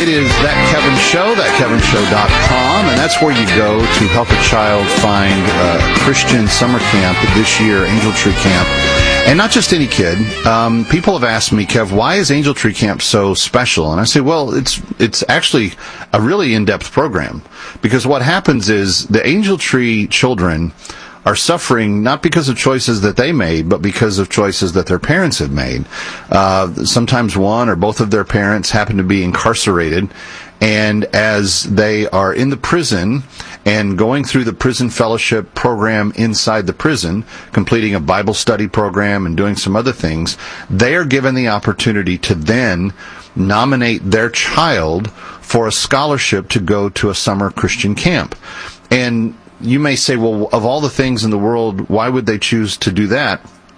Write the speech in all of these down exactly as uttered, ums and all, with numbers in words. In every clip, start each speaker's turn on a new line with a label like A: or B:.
A: It is That Kevin Show, that kevin show dot com, and that's where you go to help a child find a Christian summer camp this year, Angel Tree Camp. And not just any kid. Um, people have asked me, Kev, why is Angel Tree Camp so special? And I say, well, it's it's actually a really in-depth program. Because what happens is the Angel Tree children are suffering not because of choices that they made, but because of choices that their parents have made. Uh, sometimes one or both of their parents happen to be incarcerated, and as they are in the prison and going through the prison fellowship program inside the prison, completing a Bible study program and doing some other things, they are given the opportunity to then nominate their child for a scholarship to go to a summer Christian camp. And you may say, well, of all the things in the world, why would they choose to do that?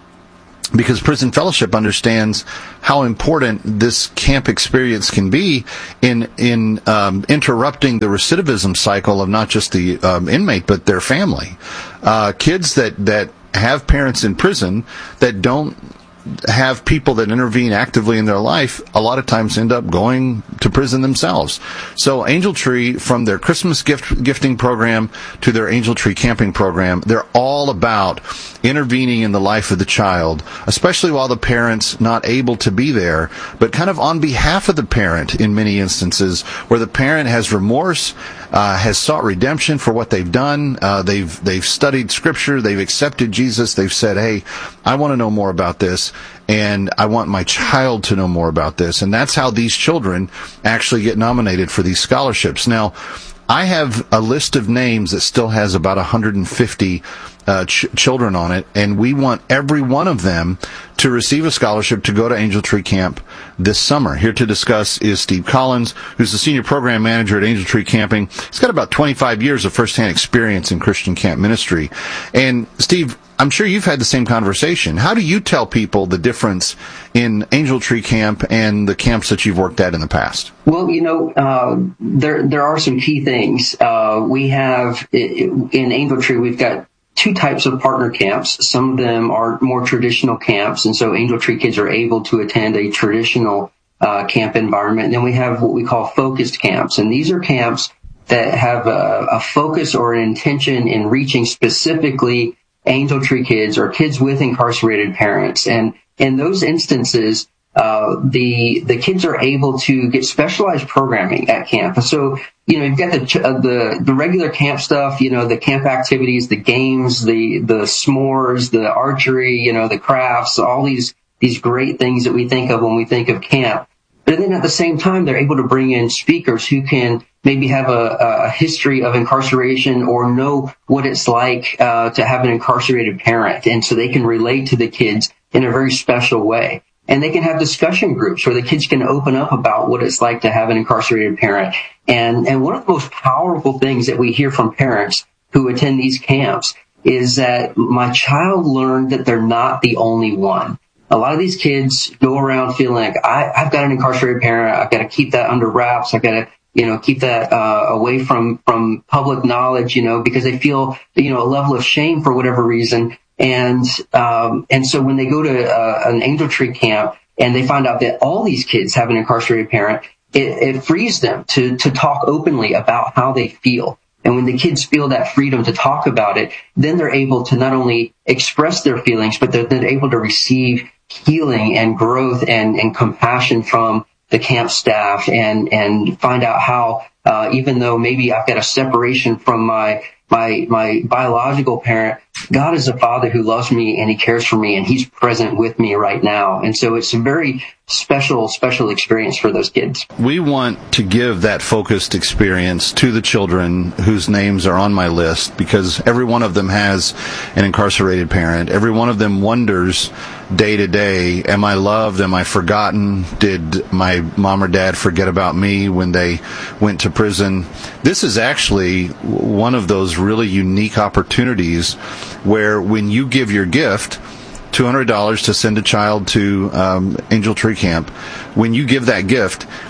A: Because Prison Fellowship understands how important this camp experience can be in in um, interrupting the recidivism cycle of not just the um, inmate, but their family. Uh, kids that, that have parents in prison that don't have people that intervene actively in their life, a lot of times end up going to prison themselves. So Angel Tree, from their Christmas gift gifting program to their Angel Tree camping program, they're all about intervening in the life of the child, especially while the parent's not able to be there, but kind of on behalf of the parent in many instances, where the parent has remorse, uh, has sought redemption for what they've done. Uh, they've they've studied Scripture, they've accepted Jesus, they've said, hey, I want to know more about this, and I want my child to know more about this. And that's how these children actually get nominated for these scholarships. Now, I have a list of names that still has about one hundred fifty uh, ch- children on it, and we want every one of them to receive a scholarship to go to Angel Tree Camp this summer. Here to discuss is Steve Collins, who's the Senior Program Manager at Angel Tree Camping. He's got about twenty-five years of firsthand experience in Christian camp ministry. And Steve, I'm sure you've had the same conversation. How do you tell people the difference in Angel Tree Camp and the camps that you've worked at in the past?
B: Well, you know, uh, there there are some key things. Uh, we have, in Angel Tree, we've got two types of partner camps. Some of them are more traditional camps, and so Angel Tree kids are able to attend a traditional uh, camp environment. And then we have what we call focused camps, and these are camps that have a, a focus or an intention in reaching specifically Angel Tree kids or kids with incarcerated parents. And in those instances, uh, the, the kids are able to get specialized programming at camp. So, you know, you've got the, uh, the, the regular camp stuff, you know, the camp activities, the games, the, the s'mores, the archery, you know, the crafts, all these, these great things that we think of when we think of camp. But then at the same time, they're able to bring in speakers who can maybe have a, a history of incarceration or know what it's like uh, to have an incarcerated parent. And so they can relate to the kids in a very special way. And they can have discussion groups where the kids can open up about what it's like to have an incarcerated parent. And, and one of the most powerful things that we hear from parents who attend these camps is that my child learned that they're not the only one. A lot of these kids go around feeling like, I, I've got an incarcerated parent. I've got to keep that under wraps. I've got to, you know, keep that uh, away from, from public knowledge, you know, because they feel, you know, a level of shame for whatever reason. And, um, and so when they go to uh, an Angel Tree camp and they find out that all these kids have an incarcerated parent, it, it frees them to, to talk openly about how they feel. And when the kids feel that freedom to talk about it, then they're able to not only express their feelings, but they're, they're able to receive healing and growth and, and compassion from the camp staff, and, and find out how, uh, even though maybe I've got a separation from my, my, my biological parent, God is a father who loves me and he cares for me and he's present with me right now. And so it's a very special, special experience for those kids.
A: We want to give that focused experience to the children whose names are on my list, because every one of them has an incarcerated parent. Every one of them wonders day to day, am I loved? Am I forgotten? Did my mom or dad forget about me when they went to prison? This is actually one of those really unique opportunities where when you give your gift, two hundred dollars to send a child to um, Angel Tree Camp, when you give that gift,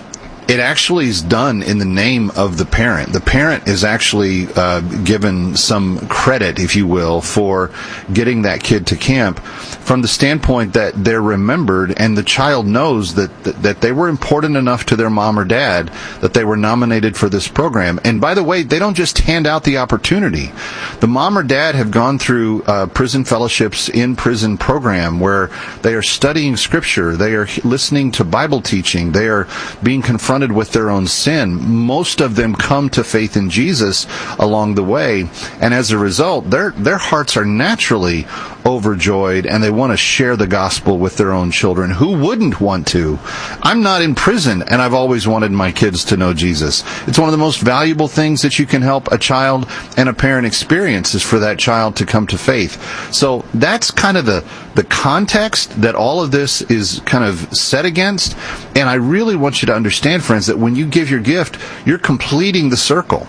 A: it actually is done in the name of the parent. The parent is actually uh, given some credit, if you will, for getting that kid to camp from the standpoint that they're remembered and the child knows that, that, that they were important enough to their mom or dad that they were nominated for this program. And by the way, they don't just hand out the opportunity. The mom or dad have gone through uh, prison fellowships in prison program where they are studying scripture, they are listening to Bible teaching, they are being confronted with their own sin. Most of them come to faith in Jesus along the way, and as a result, their their hearts are naturally overjoyed, and they want to share the gospel with their own children. Who wouldn't want to? I'm not in prison, and I've always wanted my kids to know Jesus. It's one of the most valuable things that you can help a child and a parent experience is for that child to come to faith. So that's kind of the, the context that all of this is kind of set against, and I really want you to understand, friends, that when you give your gift, you're completing the circle.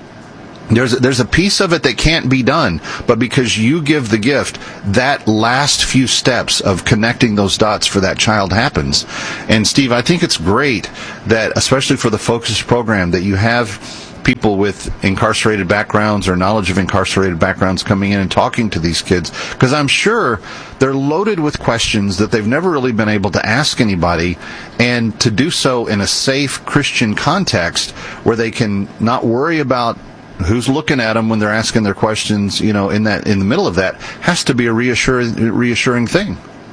A: There's there's a piece of it that can't be done, but because you give the gift, that last few steps of connecting those dots for that child happens. And Steve, I think it's great that, especially for the Focus program, that you have people with incarcerated backgrounds or knowledge of incarcerated backgrounds coming in and talking to these kids, because I'm sure they're loaded with questions that they've never really been able to ask anybody, and to do so in a safe Christian context where they can not worry about who's looking at them when they're asking their questions, you know, in that, in the middle of that, has to be a reassuring, reassuring thing.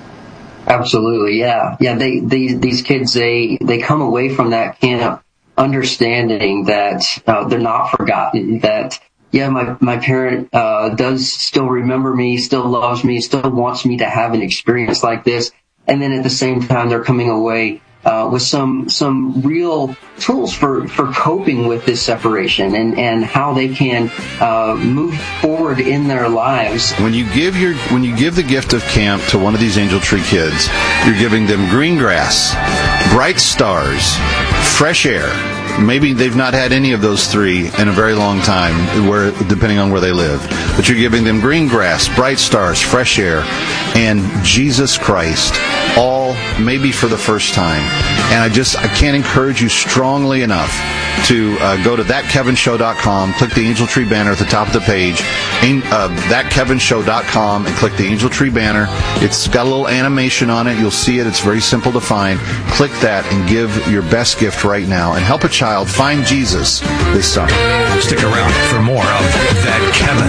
B: Absolutely. Yeah. Yeah. They, these, these kids, they, they come away from that camp understanding that, uh, they're not forgotten, that, yeah, my, my parent, uh, does still remember me, still loves me, still wants me to have an experience like this. And then at the same time, they're coming away Uh, with some some real tools for, for coping with this separation and, and how they can uh, move forward in their lives.
A: When you give your when you give the gift of camp to one of these Angel Tree kids, you're giving them green grass, bright stars, fresh air. Maybe they've not had any of those three in a very long time, where depending on where they live. But you're giving them green grass, bright stars, fresh air, and Jesus Christ, all maybe for the first time. And I just, I can't encourage you strongly enough to uh, go to that kevin show dot com, click the Angel Tree banner at the top of the page, and, uh, that kevin show dot com, and click the Angel Tree banner. It's got a little animation on it. You'll see it. It's very simple to find. Click that and give your best gift right now and help a child find Jesus this summer.
C: Stick around for more of That Kevin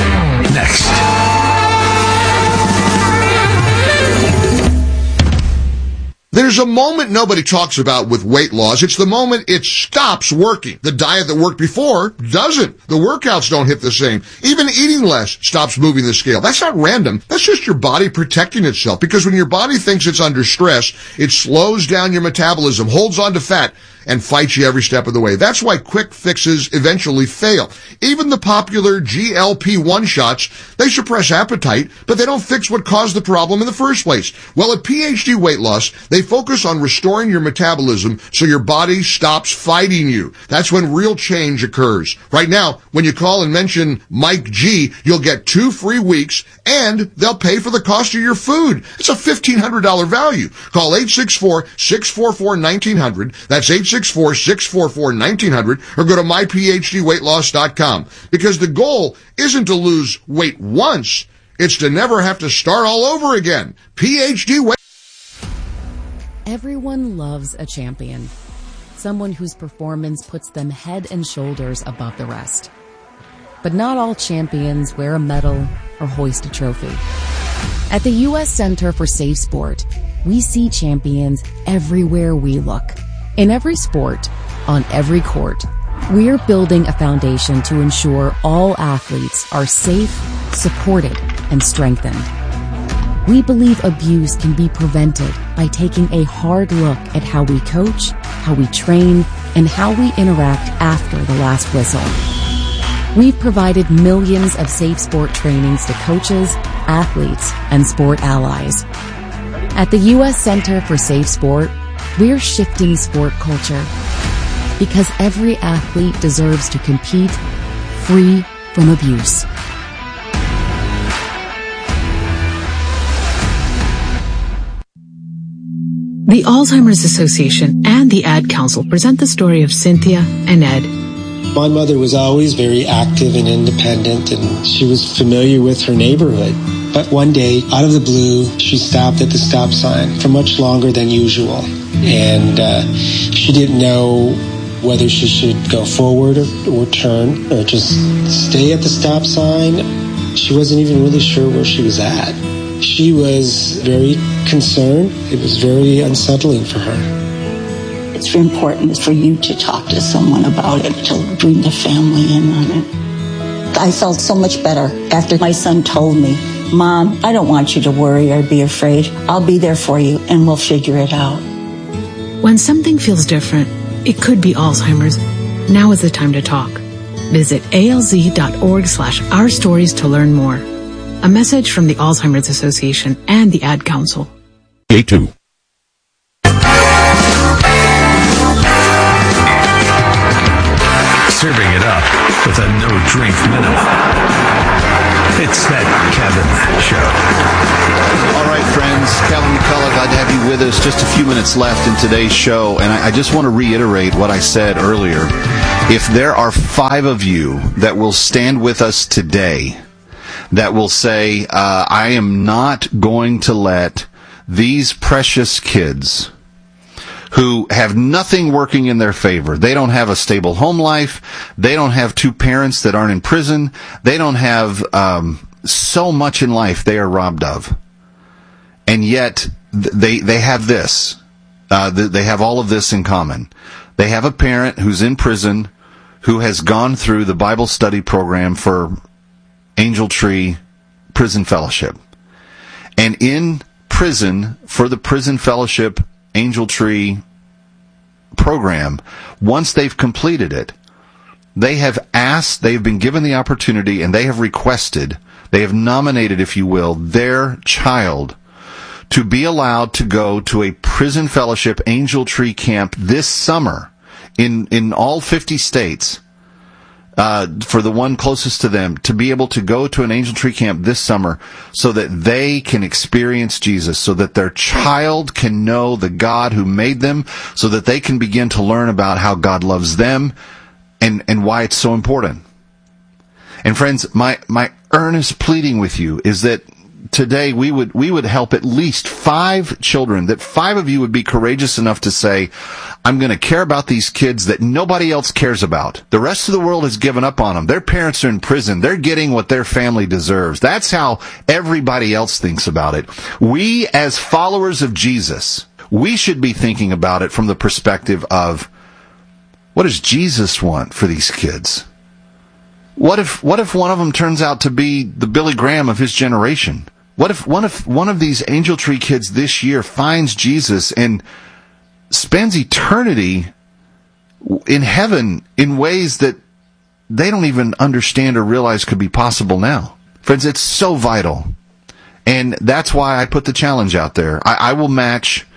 C: next.
D: There's a moment nobody talks about with weight loss. It's the moment it stops working. The diet that worked before doesn't. The workouts don't hit the same. Even eating less stops moving the scale. That's not random. That's just your body protecting itself. Because when your body thinks it's under stress, it slows down your metabolism, holds on to fat, and fights you every step of the way. That's why quick fixes eventually fail. Even the popular G L P one shots, they suppress appetite, but they don't fix what caused the problem in the first place. Well, at P H D Weight Loss, they focus on restoring your metabolism so your body stops fighting you. That's when real change occurs. Right now, when you call and mention Mike G, you'll get two free weeks, and they'll pay for the cost of your food. It's a fifteen hundred dollars value. Call eight six four, six four four, one nine zero zero. That's eight six four, six four four, one nine zero zero, or go to my p h d weight loss dot com. Because the goal isn't to lose weight once, it's to never have to start all over again. P H D Weight.
E: Everyone loves a champion. Someone whose performance puts them head and shoulders above the rest. But not all champions wear a medal or hoist a trophy. At the U S Center for Safe Sport, we see champions everywhere we look. In every sport, on every court, we're building a foundation to ensure all athletes are safe, supported, and strengthened. We believe abuse can be prevented by taking a hard look at how we coach, how we train, and how we interact after the last whistle. We've provided millions of safe sport trainings to coaches, athletes, and sport allies. At the U S Center for Safe Sport, we're shifting sport culture because every athlete deserves to compete free from abuse.
F: The Alzheimer's Association and the Ad Council present the story of Cynthia and Ed.
G: My mother was always very active and independent, and she was familiar with her neighborhood. But one day, out of the blue, she stopped at the stop sign for much longer than usual. And uh, she didn't know whether she should go forward or, or turn or just stay at the stop sign. She wasn't even really sure where she was at. She was very concerned. It was very unsettling for her.
H: It's very important for you to talk to someone about it, to bring the family in on it. I felt so much better after my son told me, Mom, I don't want you to worry or be afraid. I'll be there for you and we'll figure it out.
F: When something feels different, it could be Alzheimer's. Now is the time to talk. Visit alz.org slash our stories to learn more. A message from the Alzheimer's Association and the Ad Council.
C: A two. Serving it up with a no-drink minute. It's that Kevin Show.
A: All right, friends. Kevin McCullough, glad to have you with us. Just a few minutes left in today's show, and I, I just want to reiterate what I said earlier. If there are five of you that will stand with us today, that will say, uh, I am not going to let these precious kids who have nothing working in their favor. They don't have a stable home life. They don't have two parents that aren't in prison. They don't have um, so much in life they are robbed of. And yet, they they have this. Uh, they have all of this in common. They have a parent who's in prison who has gone through the Bible study program for Angel Tree Prison Fellowship. And in prison, for the Prison Fellowship Angel Tree program, once they've completed it, they have asked, they've been given the opportunity, and they have requested, they have nominated, if you will, their child to be allowed to go to a Prison Fellowship Angel Tree camp this summer in, in all fifty states. Uh, for the one closest to them, to be able to go to an Angel Tree camp this summer so that they can experience Jesus, so that their child can know the God who made them, so that they can begin to learn about how God loves them and, and why it's so important. And friends, my, my earnest pleading with you is that today we would, we would help at least five children, that five of you would be courageous enough to say, I'm going to care about these kids that nobody else cares about. The rest of the world has given up on them. Their parents are in prison. They're getting what their family deserves. That's how everybody else thinks about it. We, as followers of Jesus, we should be thinking about it from the perspective of, what does Jesus want for these kids? What if, what if one of them turns out to be the Billy Graham of his generation? What if one of, one of these Angel Tree kids this year finds Jesus and spends eternity in heaven in ways that they don't even understand or realize could be possible now? Friends, it's so vital. And that's why I put the challenge out there. I, I will match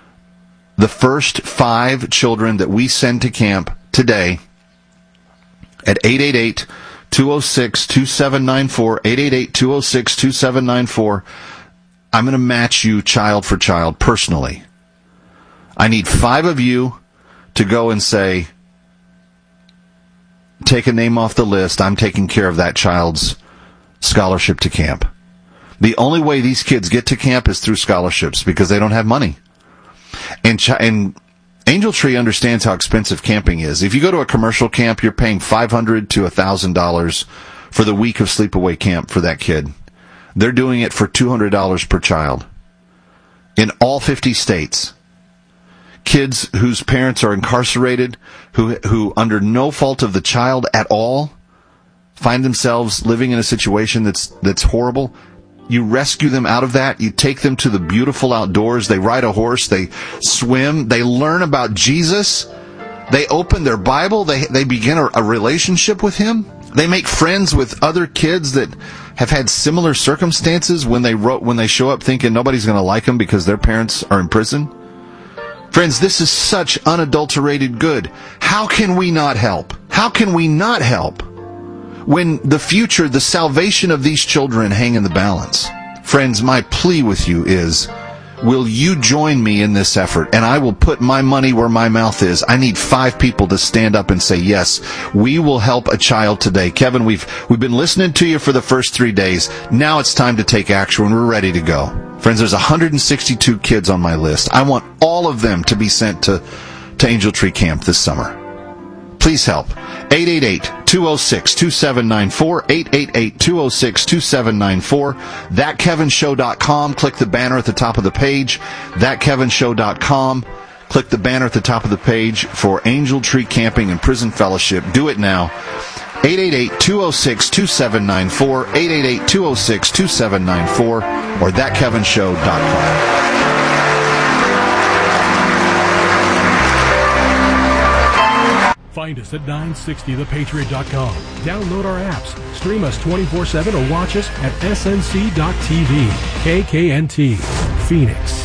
A: the first five children that we send to camp today at eight eight eight, two oh six, two seven nine four, eight eight eight, two oh six, two seven nine four. I'm going to match you child for child personally. I need five of you to go and say, take a name off the list. I'm taking care of that child's scholarship to camp. The only way these kids get to camp is through scholarships because they don't have money. And, ch- and Angel Tree understands how expensive camping is. If you go to a commercial camp, you're paying five hundred dollars to one thousand dollars for the week of sleepaway camp for that kid. They're doing it for two hundred dollars per child in all fifty states. Kids whose parents are incarcerated, who who under no fault of the child at all, find themselves living in a situation that's that's horrible. You rescue them out of that. You take them to the beautiful outdoors. They ride a horse. They swim. They learn about Jesus. They open their Bible. They they begin a, a relationship with Him. They make friends with other kids that have had similar circumstances when they wrote when they show up thinking nobody's going to like them because their parents are in prison. Friends, this is such unadulterated good. How can we not help? How can we not help when the future, the salvation of these children hang in the balance? Friends, my plea with you is will you join me in this effort? And I will put my money where my mouth is. I need five people to stand up and say, yes, we will help a child today. Kevin, we've we've been listening to you for the first three days. Now it's time to take action, and we're ready to go. Friends, there's one hundred sixty-two kids on my list. I want all of them to be sent to, to Angel Tree Camp this summer. Please help. eight eight eight, two oh six, two seven nine four, eight eight eight, two oh six, two seven nine four, that kevin show dot com. Click the banner at the top of the page, that kevin show dot com. Click the banner at the top of the page for Angel Tree Camping and Prison Fellowship. Do it now. eight eight eight, two oh six, two seven nine four, eight eight eight, two oh six, two seven nine four, or that kevin show dot com.
I: Find us at nine sixty the patriot dot com. Download our apps, stream us twenty-four seven, or watch us at S N C dot T V. K K N T, Phoenix.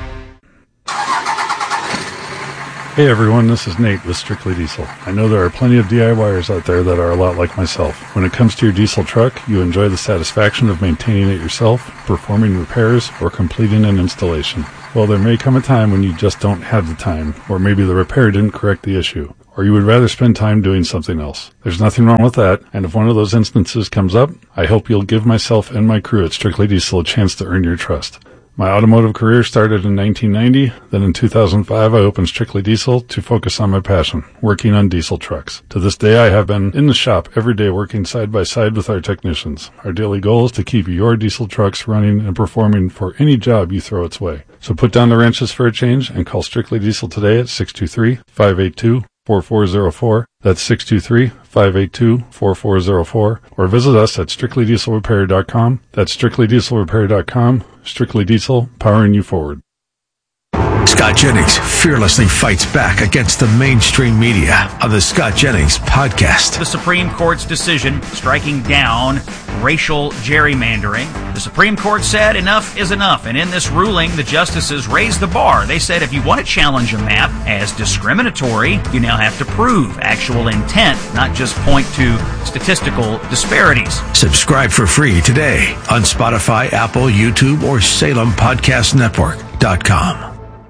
J: Hey everyone, this is Nate with Strictly Diesel. I know there are plenty of DIYers out there that are a lot like myself. When it comes to your diesel truck, you enjoy the satisfaction of maintaining it yourself, performing repairs, or completing an installation. Well, there may come a time when you just don't have the time, or maybe the repair didn't correct the issue, or you would rather spend time doing something else. There's nothing wrong with that, and if one of those instances comes up, I hope you'll give myself and my crew at Strictly Diesel a chance to earn your trust. My automotive career started in nineteen ninety, then in two thousand five I opened Strictly Diesel to focus on my passion, working on diesel trucks. To this day I have been in the shop every day working side by side with our technicians. Our daily goal is to keep your diesel trucks running and performing for any job you throw its way. So put down the wrenches for a change and call Strictly Diesel today at six two three, five eight two, four four zero four. That's six two three, five eight two, four four zero four. Or visit us at strictly diesel repair dot com. That's strictly diesel repair dot com. Strictly Diesel, powering you forward.
C: Scott Jennings fearlessly fights back against the mainstream media on the Scott Jennings Podcast.
K: The Supreme Court's decision striking down racial gerrymandering. The Supreme Court said enough is enough, and in this ruling, the justices raised the bar. They said if you want to challenge a map as discriminatory, you now have to prove actual intent, not just point to statistical disparities.
C: Subscribe for free today on Spotify, Apple, YouTube, or Salem Podcast Network dot com.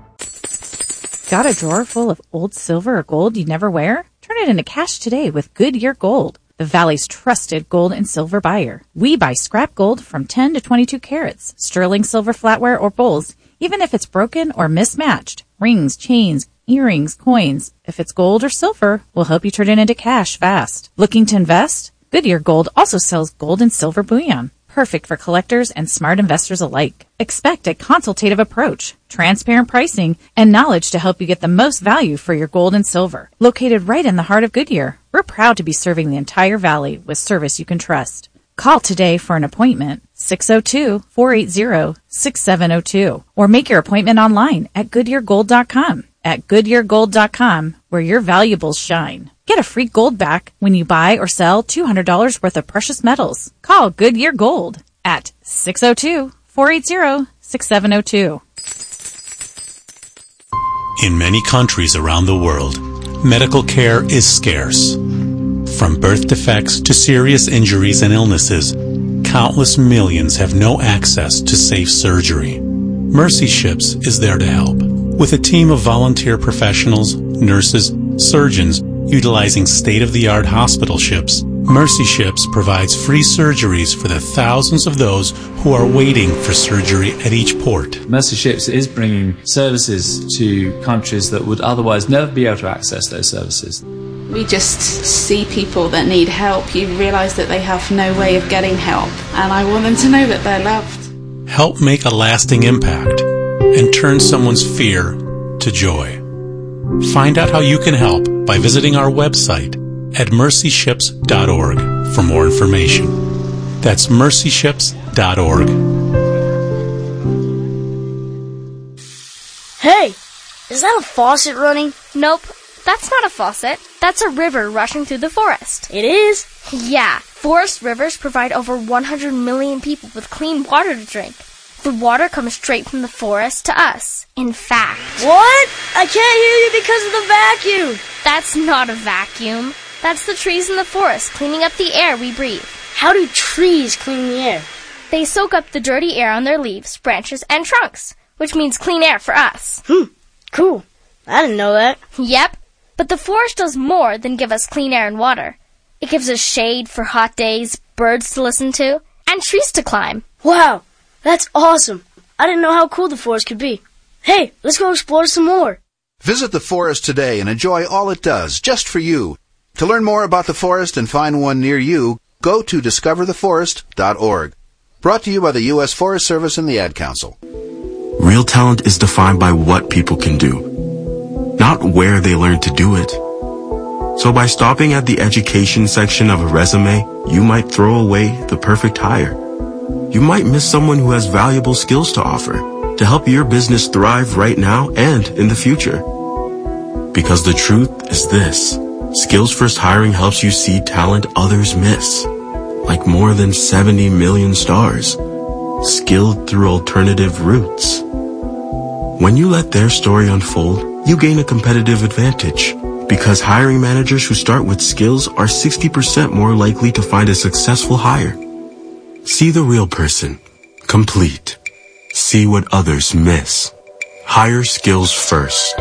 L: Got a drawer full of old silver or gold you never wear? Turn it into cash today with Goodyear Gold, the Valley's trusted gold and silver buyer. We buy scrap gold from ten to twenty-two carats, sterling silver flatware or bowls, even if it's broken or mismatched. Rings, chains, earrings, coins. If it's gold or silver, we'll help you turn it into cash fast. Looking to invest? Goodyear Gold also sells gold and silver bullion. Perfect for collectors and smart investors alike. Expect a consultative approach, transparent pricing, and knowledge to help you get the most value for your gold and silver. Located right in the heart of Goodyear, we're proud to be serving the entire valley with service you can trust. Call today for an appointment, six oh two, four eight zero, six seven oh two, or make your appointment online at goodyear gold dot com. At goodyear gold dot com, where your valuables shine. Get a free gold back when you buy or sell two hundred dollars worth of precious metals. Call Goodyear Gold at six oh two, four eight zero, six seven oh two.
M: In many countries around the world, medical care is scarce. From birth defects to serious injuries and illnesses, countless millions have no access to safe surgery. Mercy Ships is there to help. With a team of volunteer professionals, nurses, surgeons, utilizing state-of-the-art hospital ships, Mercy Ships provides free surgeries for the thousands of those who are waiting for surgery at each port.
N: Mercy Ships is bringing services to countries that would otherwise never be able to access those services.
O: We just see people that need help. You realise that they have no way of getting help, and I want them to know that they're loved.
M: Help make a lasting impact and turn someone's fear to joy. Find out how you can help by visiting our website at mercy ships dot org for more information. That's mercy ships dot org.
P: Hey, is that a faucet running? Nope, that's not a faucet. That's a river rushing through the forest. It is? Yeah, forest rivers provide over one hundred million people with clean water to drink. The water comes straight from the forest to us. In fact... What? I can't hear you because of the vacuum. That's not a vacuum. That's the trees in the forest cleaning up the air we breathe. How do trees clean the air? They soak up the dirty air on their leaves, branches, and trunks, which means clean air for us.
Q: Hmm, cool. I didn't know that.
P: Yep, but the forest does more than give us clean air and water. It gives us shade for hot days, birds to listen to, and trees to climb.
Q: Wow, that's awesome. I didn't know how cool the forest could be. Hey, let's go explore some more.
R: Visit the forest today and enjoy all it does, just for you. To learn more about the forest and find one near you, go to discover the forest dot org. Brought to you by the U S Forest Service and the Ad Council.
S: Real talent is defined by what people can do, not where they learn to do it. So by stopping at the education section of a resume, you might throw away the perfect hire. You might miss someone who has valuable skills to offer to help your business thrive right now and in the future. Because the truth is this: Skills First Hiring helps you see talent others miss, like more than seventy million stars, skilled through alternative routes. When you let their story unfold, you gain a competitive advantage, because hiring managers who start with skills are sixty percent more likely to find a successful hire. See the real person, complete. See what others miss. Hire skills first.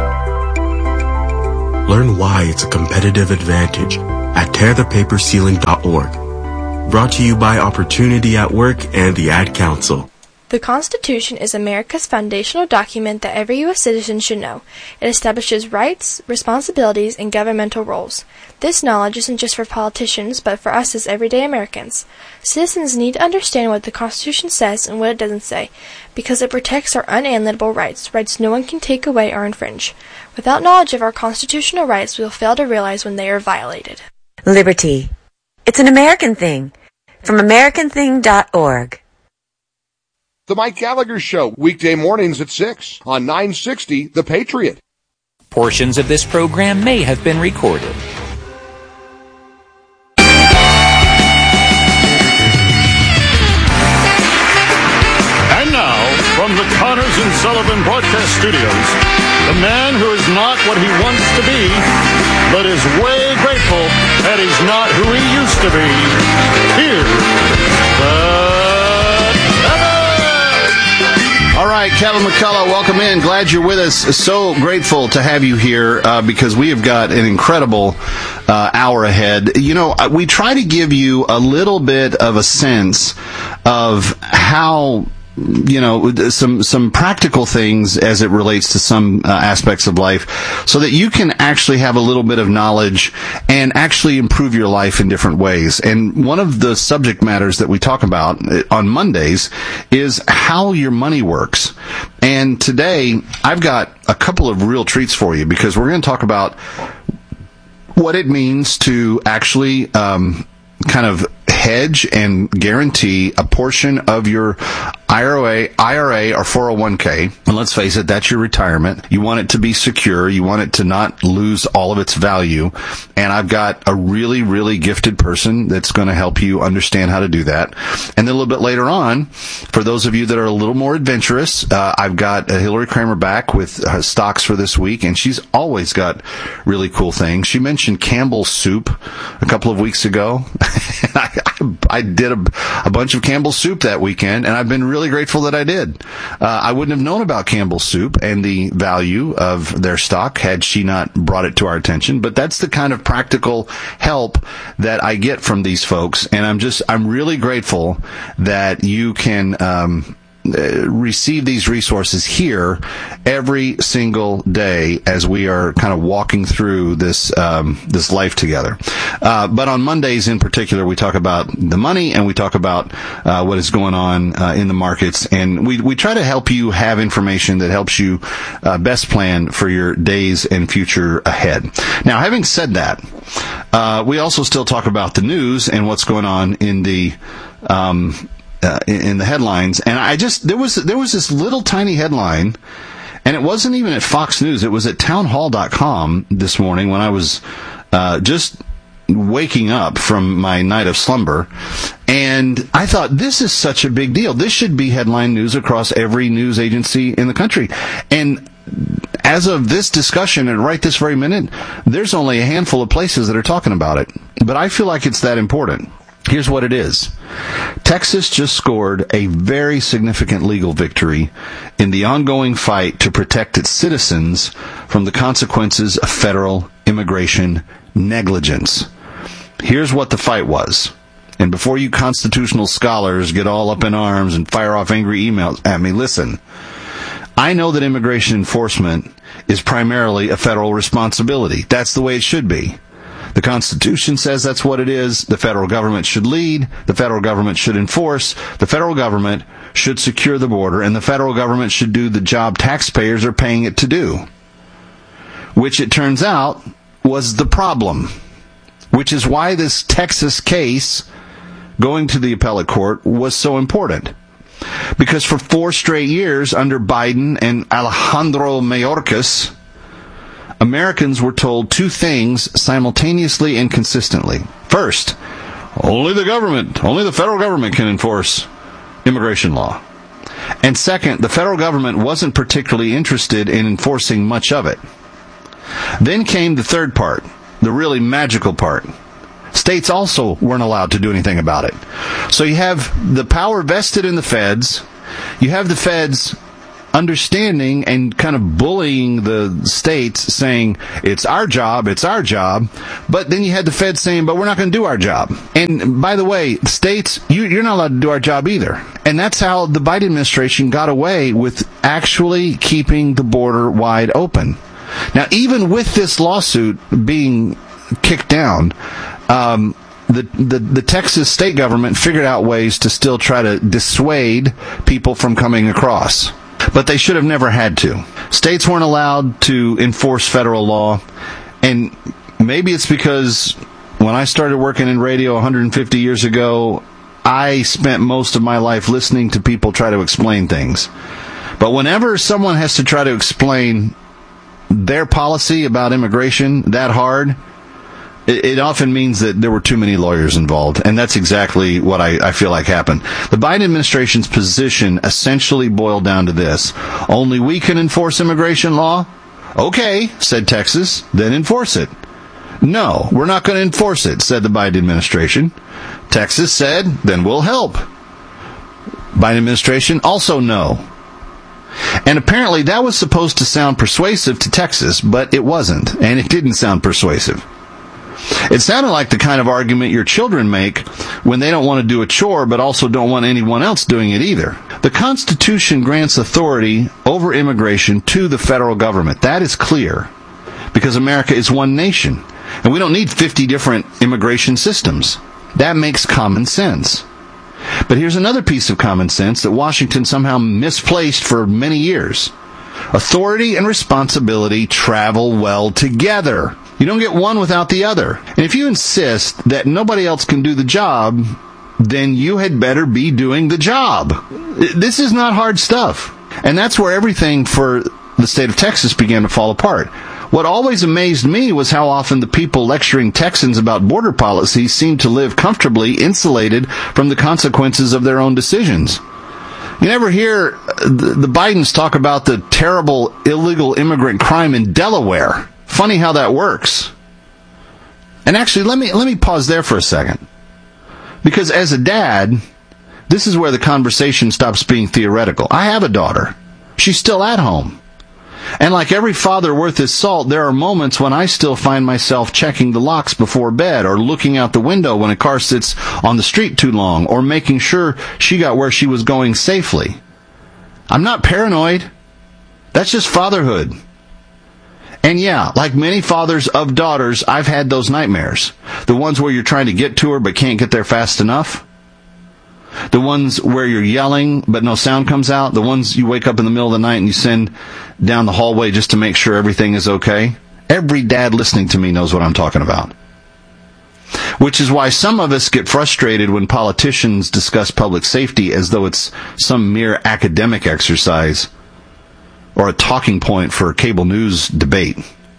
S: Learn why it's a competitive advantage at tear the paper ceiling dot org. Brought to you by Opportunity at Work and the Ad Council.
T: The Constitution is America's foundational document that every U S citizen should know. It establishes rights, responsibilities, and governmental roles. This knowledge isn't just for politicians, but for us as everyday Americans. Citizens need to understand what the Constitution says and what it doesn't say, because it protects our unalienable rights, rights no one can take away or infringe. Without knowledge of our constitutional rights, we will fail to realize when they are violated.
U: Liberty. It's an American thing. From American Thing dot org.
D: The Mike Gallagher Show, weekday mornings at six on nine sixty The Patriot.
V: Portions of this program may have been recorded.
W: And now, from the Connors and Sullivan Broadcast Studios, the man who is not what he wants to be, but is way grateful that he's not who he used to be. Here's the
A: All right, Kevin McCullough, welcome in. Glad you're with us. So grateful to have you here uh, because we have got an incredible uh, hour ahead. You know, we try to give you a little bit of a sense of how, you know, some some practical things as it relates to some uh, aspects of life so that you can actually have a little bit of knowledge and actually improve your life in different ways. And one of the subject matters that we talk about on Mondays is how your money works. And today, I've got a couple of real treats for you because we're going to talk about what it means to actually um, kind of hedge and guarantee a portion of your I R A, I R A or four oh one k. And let's face it, that's your retirement. You want it to be secure. You want it to not lose all of its value. And I've got a really, really gifted person that's going to help you understand how to do that. And then a little bit later on, for those of you that are a little more adventurous, uh, I've got uh, Hillary Kramer back with uh, stocks for this week. And she's always got really cool things. She mentioned Campbell's soup a couple of weeks ago. I, I did a, a bunch of Campbell's soup that weekend, and I've been really grateful that I did. Uh, I wouldn't have known about Campbell's soup and the value of their stock had she not brought it to our attention, but that's the kind of practical help that I get from these folks, and I'm just, I'm really grateful that you can, um, Uh, receive these resources here every single day as we are kind of walking through this um, this life together. Uh, but on Mondays in particular, we talk about the money and we talk about uh, what is going on uh, in the markets, and we we try to help you have information that helps you uh, best plan for your days and future ahead. Now, having said that, uh, we also still talk about the news and what's going on in the um, Uh, in, in the headlines, and I just there was there was this little tiny headline, and it wasn't even at Fox News. It was at townhall dot com this morning when I was uh, just waking up from my night of slumber, and I thought, this is such a big deal. This should be headline news across every news agency in the country. And as of this discussion and right this very minute, there's only a handful of places that are talking about it. But I feel like it's that important. Here's what it is. Texas just scored a very significant legal victory in the ongoing fight to protect its citizens from the consequences of federal immigration negligence. Here's what the fight was. And before you constitutional scholars get all up in arms and fire off angry emails at me, listen. I know that immigration enforcement is primarily a federal responsibility. That's the way it should be. The Constitution says that's what it is. The federal government should lead. The federal government should enforce. The federal government should secure the border. And the federal government should do the job taxpayers are paying it to do. Which it turns out was the problem. Which is why this Texas case going to the appellate court was so important. Because for four straight years under Biden and Alejandro Mayorkas, Americans were told two things simultaneously and consistently. First, only the government, only the federal government can enforce immigration law. And second, the federal government wasn't particularly interested in enforcing much of it. Then came the third part, the really magical part. States also weren't allowed to do anything about it. So you have the power vested in the feds. You have the feds understanding and kind of bullying the states, saying, it's our job, it's our job. But then you had the feds saying, but we're not going to do our job. And by the way, states, you, you're not allowed to do our job either. And that's how the Biden administration got away with actually keeping the border wide open. Now, even with this lawsuit being kicked down, um, the, the, the Texas state government figured out ways to still try to dissuade people from coming across. But they should have never had to. States weren't allowed to enforce federal law, and maybe it's because when I started working in radio one hundred fifty years ago, I spent most of my life listening to people try to explain things. But whenever someone has to try to explain their policy about immigration that hard, it, it often means that there were too many lawyers involved, and that's exactly what I, I feel like happened. The Biden administration's position essentially boiled down to this. Only we can enforce immigration law? Okay, said Texas, then enforce it. No, we're not going to enforce it, said the Biden administration. Texas said, then we'll help. Biden administration, also no. And apparently that was supposed to sound persuasive to Texas, but it wasn't, and it didn't sound persuasive. It sounded like the kind of argument your children make when they don't want to do a chore but also don't want anyone else doing it either. The Constitution grants authority over immigration to the federal government. That is clear, because America is one nation, and we don't need fifty different immigration systems. That makes common sense. But here's another piece of common sense that Washington somehow misplaced for many years. Authority and responsibility travel well together. You don't get one without the other. And if you insist that nobody else can do the job, then you had better be doing the job. This is not hard stuff. And that's where everything for the state of Texas began to fall apart. What always amazed me was how often the people lecturing Texans about border policy seemed to live comfortably insulated from the consequences of their own decisions. You never hear the Bidens talk about the terrible illegal immigrant crime in Delaware. Funny how that works. And actually, let me let me pause there for a second. Because as a dad, this is where the conversation stops being theoretical. I have a daughter. She's still at home. And like every father worth his salt, there are moments when I still find myself checking the locks before bed, or looking out the window when a car sits on the street too long, or making sure she got where she was going safely. I'm not paranoid. That's just fatherhood. And yeah, like many fathers of daughters, I've had those nightmares. The ones where you're trying to get to her but can't get there fast enough. The ones where you're yelling but no sound comes out. The ones you wake up in the middle of the night and you send down the hallway just to make sure everything is okay. Every dad listening to me knows what I'm talking about. Which is why some of us get frustrated when politicians discuss public safety as though it's some mere academic exercise or a talking point for a cable news debate.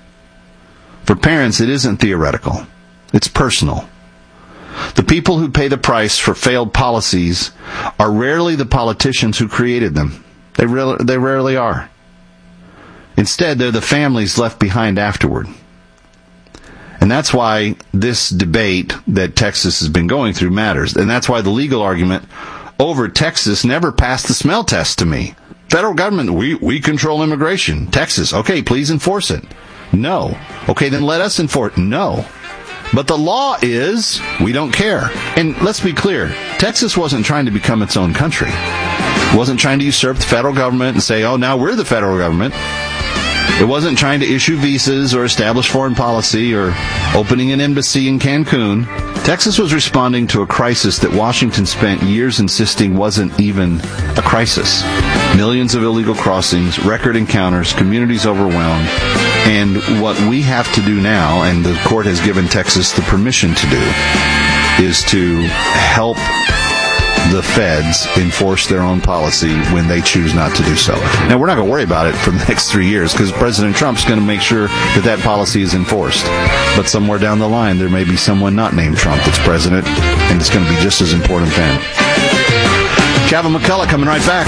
A: For parents, it isn't theoretical. It's personal. The people who pay the price for failed policies are rarely the politicians who created them. They, re- they rarely are. Instead, they're the families left behind afterward. And that's why this debate that Texas has been going through matters. And that's why the legal argument over Texas never passed the smell test to me. Federal government, we, we control immigration. Texas, okay, please enforce it. No. Okay, then let us enforce it. No. But the law is, we don't care. And let's be clear, Texas wasn't trying to become its own country. It wasn't trying to usurp the federal government and say, oh, now we're the federal government. It wasn't trying to issue visas or establish foreign policy or opening an embassy in Cancun. Texas was responding to a crisis that Washington spent years insisting wasn't even a crisis. Millions of illegal crossings, record encounters, communities overwhelmed. And what we have to do now, and the court has given Texas the permission to do, is to help the feds enforce their own policy when they choose not to do so. Now, we're not going to worry about it for the next three years because President Trump's going to make sure that that policy is enforced. But somewhere down the line, there may be someone not named Trump that's president, and it's going to be just as important then. Kevin McCullough coming right back.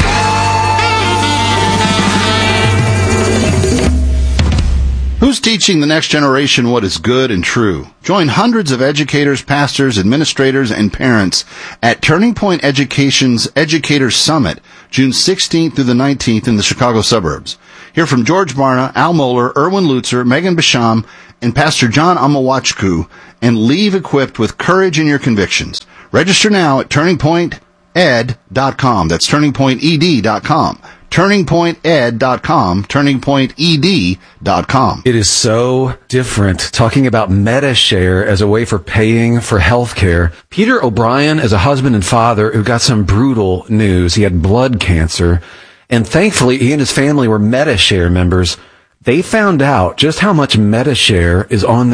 A: Who's teaching the next generation what is good and true? Join hundreds of educators, pastors, administrators, and parents at Turning Point Education's Educators Summit, June sixteenth through the nineteenth in the Chicago suburbs. Hear from George Barna, Al Mohler, Erwin Lutzer, Megan Basham, and Pastor John Amawachku, and leave equipped with courage in your convictions. Register now at turning point ed dot com. That's turning point ed dot com. turning point ed dot com, turning point ed dot com.
B: It is so different talking about MediShare as a way for paying for health care. Peter O'Brien is a husband and father who got some brutal news. He had blood cancer, and thankfully he and his family were MediShare members. They found out just how much MediShare is on